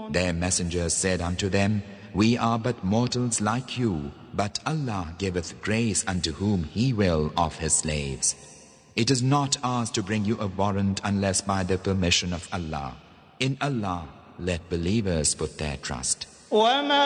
Their messengers said unto them, We are but mortals like you, but Allah giveth grace unto whom He will of His slaves. It is not ours to bring you a warrant unless by the permission of Allah. In Allah let believers put their trust.